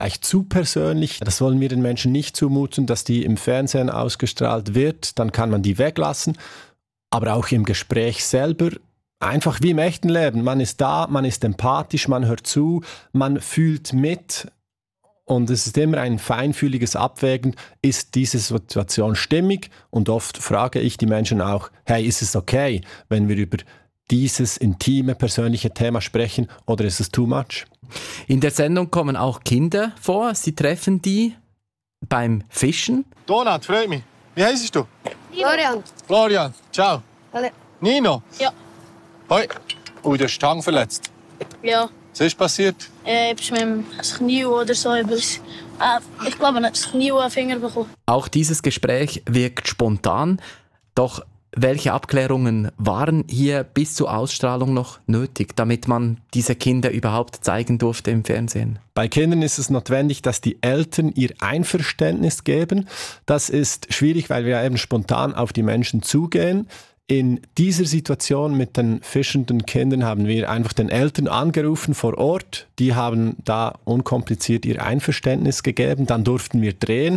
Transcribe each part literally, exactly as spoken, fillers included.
Echt zu persönlich. Das wollen wir den Menschen nicht zumuten, dass die im Fernsehen ausgestrahlt wird. Dann kann man die weglassen. Aber auch im Gespräch selber, einfach wie im echten Leben. Man ist da, man ist empathisch, man hört zu, man fühlt mit. Und es ist immer ein feinfühliges Abwägen, ist diese Situation stimmig? Und oft frage ich die Menschen auch, hey, ist es okay, wenn wir über dieses intime, persönliche Thema sprechen, oder ist es too much? In der Sendung kommen auch Kinder vor. Sie treffen die beim Fischen. Donat, freut mich. Wie heisst du? Florian. Florian, ciao. Hallo. Nino? Ja. Hoi. Oh, du hast die Hand verletzt. Ja. Was ist passiert? Äh, ich habe mit dem Knie oder so etwas. Äh, ich glaube, ich habe das Knie oder den Finger bekommen. Auch dieses Gespräch wirkt spontan. Doch welche Abklärungen waren hier bis zur Ausstrahlung noch nötig, damit man diese Kinder überhaupt zeigen durfte im Fernsehen? Bei Kindern ist es notwendig, dass die Eltern ihr Einverständnis geben. Das ist schwierig, weil wir ja eben spontan auf die Menschen zugehen. In dieser Situation mit den fischenden Kindern haben wir einfach den Eltern angerufen vor Ort. Die haben da unkompliziert ihr Einverständnis gegeben. Dann durften wir drehen.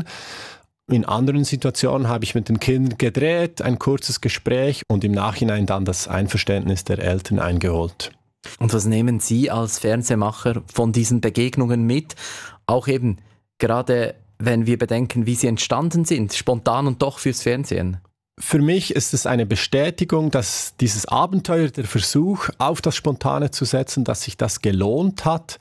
In anderen Situationen habe ich mit den Kindern gedreht, ein kurzes Gespräch und im Nachhinein dann das Einverständnis der Eltern eingeholt. Und was nehmen Sie als Fernsehmacher von diesen Begegnungen mit? Auch eben gerade, wenn wir bedenken, wie sie entstanden sind, spontan und doch fürs Fernsehen. Für mich ist es eine Bestätigung, dass dieses Abenteuer, der Versuch, auf das Spontane zu setzen, dass sich das gelohnt hat.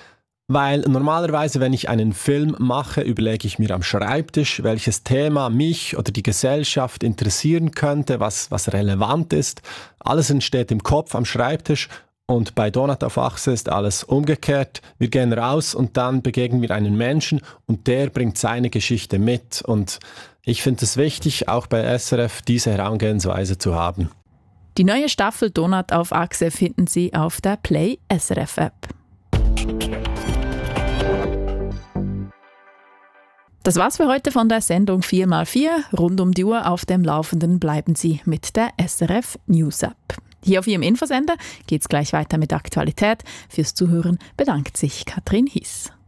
Weil normalerweise, wenn ich einen Film mache, überlege ich mir am Schreibtisch, welches Thema mich oder die Gesellschaft interessieren könnte, was, was relevant ist. Alles entsteht im Kopf am Schreibtisch und bei Donat auf Achse ist alles umgekehrt. Wir gehen raus und dann begegnen wir einen Menschen und der bringt seine Geschichte mit. Und ich finde es wichtig, auch bei S R F diese Herangehensweise zu haben. Die neue Staffel Donat auf Achse finden Sie auf der Play S R F App. Das war's für heute von der Sendung vier mal vier. Rund um die Uhr auf dem Laufenden bleiben Sie mit der S R F News App. Hier auf Ihrem Infosender geht's gleich weiter mit Aktualität. Fürs Zuhören bedankt sich Katrin Hiss.